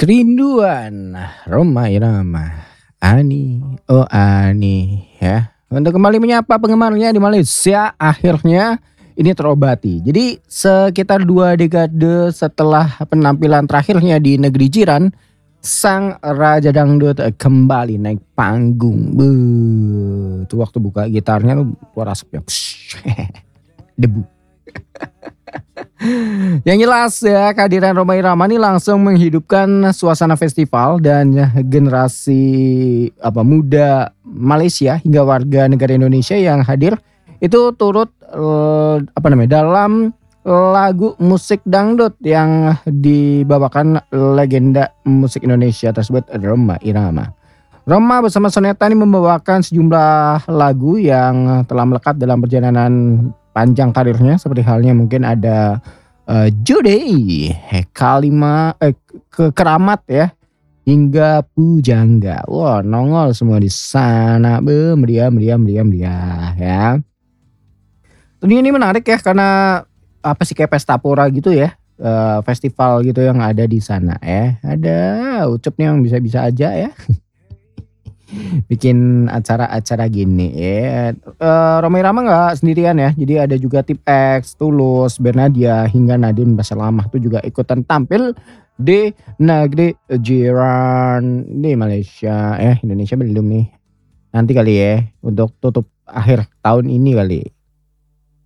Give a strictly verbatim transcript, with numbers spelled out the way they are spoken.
Kerinduan Rhoma Irama, Ani, oh Ani ya. Untuk kembali menyapa penggemarnya di Malaysia, akhirnya ini terobati. Jadi sekitar dua dekade setelah penampilan terakhirnya di negeri jiran, sang Raja Dangdut kembali naik panggung. Beuh, itu waktu buka gitarnya tuh keluar asapnya. Debu. Yang jelas ya, kehadiran Rhoma Irama ini langsung menghidupkan suasana festival dan generasi apa muda Malaysia hingga warga negara Indonesia yang hadir itu turut eh, apa namanya dalam lagu musik dangdut yang dibawakan legenda musik Indonesia tersebut, Rhoma Irama. Rhoma bersama Soneta ini membawakan sejumlah lagu yang telah melekat dalam perjalanan panjang karirnya, seperti halnya mungkin ada uh, Jude, Kalima, eh, ke Keramat ya, hingga Pujangga. Wah, nongol semua di sana. Be, meriah, meriah, meriah, meriah ya. Tentunya ini menarik ya, karena apa sih kayak pesta pora gitu ya, uh, festival gitu yang ada di sana ya. Ada Ucup nih yang bisa-bisa aja ya. Bikin acara-acara gini ya. Uh, Rhoma Irama nggak sendirian ya. Jadi ada juga Tip X, Tulus, Bernadia hingga Nadine Basalamah tuh juga ikutan tampil di negeri jiran di Malaysia. Eh Indonesia belum nih. Nanti kali ya untuk tutup akhir tahun ini kali.